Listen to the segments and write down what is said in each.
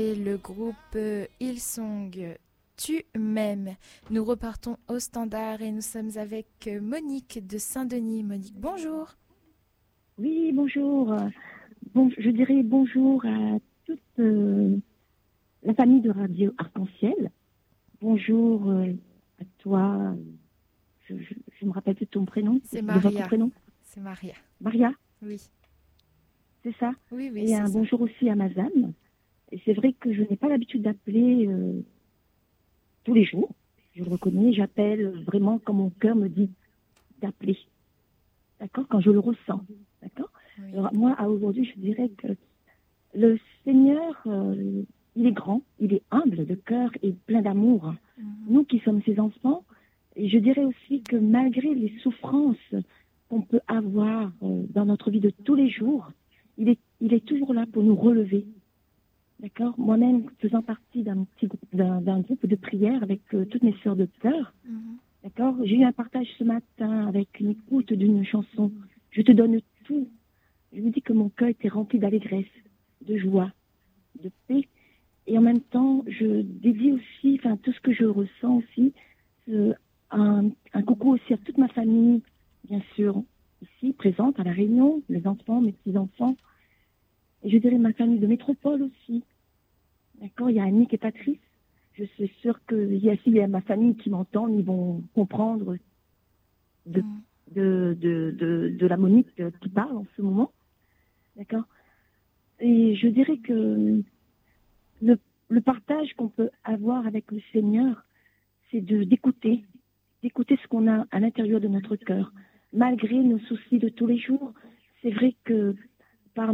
Et le groupe Hillsong, Tu m'aimes. Nous repartons au standard et nous sommes avec Monique de Saint-Denis. Monique, bonjour. Oui, bonjour. Je dirais bonjour à toute la famille de Radio Arc-en-Ciel. Bonjour à toi. Je me rappelle plus de ton prénom. C'est De votre Maria. prénom. C'est Maria. Maria, Oui. c'est ça? Oui, Et c'est un ça. bonjour aussi à Mazam. Et c'est vrai que je n'ai pas l'habitude d'appeler tous les jours. Je le reconnais, j'appelle vraiment quand mon cœur me dit d'appeler. D'accord? Quand je le ressens. D'accord? Oui. Alors, moi, à aujourd'hui, je dirais que le Seigneur, il est grand, il est humble de cœur et plein d'amour. Nous qui sommes ses enfants, et je dirais aussi que malgré les souffrances qu'on peut avoir dans notre vie de tous les jours, il est toujours là pour nous relever. D'accord? Moi-même, faisant partie d'un groupe de prière avec toutes mes sœurs de cœur, d'accord? J'ai eu un partage ce matin avec une écoute d'une chanson. Je te donne tout. Je me dis que mon cœur était rempli d'allégresse, de joie, de paix. Et en même temps, je dédie aussi, tout ce que je ressens aussi, un coucou aussi à toute ma famille, bien sûr, ici, présente à La Réunion, les enfants, mes petits-enfants. Et je dirais ma famille de métropole aussi. D'accord? Il y a Annick et Patrice. Je suis sûre qu'il y a ma famille qui m'entend, ils vont comprendre de la Monique qui parle en ce moment. D'accord? Et je dirais que le partage qu'on peut avoir avec le Seigneur, c'est d'écouter ce qu'on a à l'intérieur de notre cœur. Malgré nos soucis de tous les jours, c'est vrai que par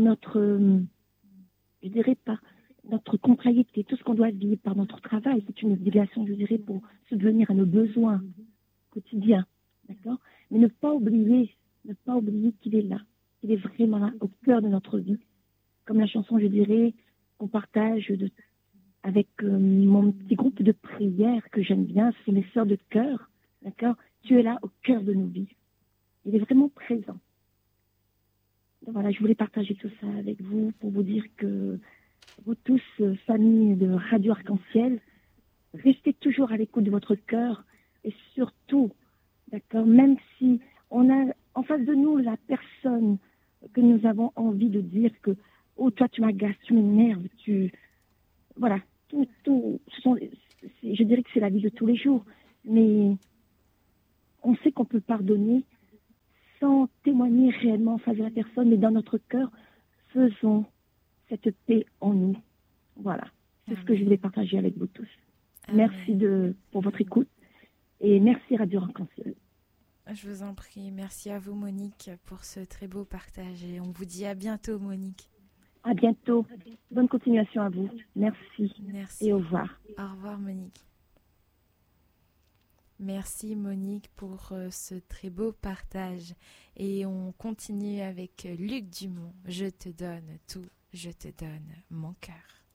par notre contrariété, tout ce qu'on doit vivre, par notre travail, c'est une obligation, je dirais, pour subvenir à nos besoins quotidiens. D'accord? Mais ne pas oublier qu'il est là, qu'il est vraiment là, au cœur de notre vie. Comme la chanson, je dirais, qu'on partage avec mon petit groupe de prière que j'aime bien, c'est mes sœurs de cœur. D'accord? Tu es là au cœur de nos vies. Il est vraiment présent. Donc voilà, je voulais partager tout ça avec vous pour vous dire que vous tous, famille de Radio Arc-en-Ciel, restez toujours à l'écoute de votre cœur et surtout, d'accord, même si on a en face de nous la personne que nous avons envie de dire que oh toi tu m'agaces, tu m'énerves, voilà, je dirais que c'est la vie de tous les jours, mais on sait qu'on peut pardonner sans témoigner réellement en face de la personne, mais dans notre cœur, faisons cette paix en nous. Voilà, c'est ce que je voulais partager avec vous tous. Amen. Merci pour votre écoute et merci Radio Arc-en-Ciel. Je vous en prie. Merci à vous, Monique, pour ce très beau partage. Et on vous dit à bientôt, Monique. À bientôt. Bonne continuation à vous. Merci. Merci. Et au revoir. Au revoir, Monique. Merci, Monique, pour ce très beau partage. Et on continue avec Luc Dumont. Je te donne tout, je te donne mon cœur.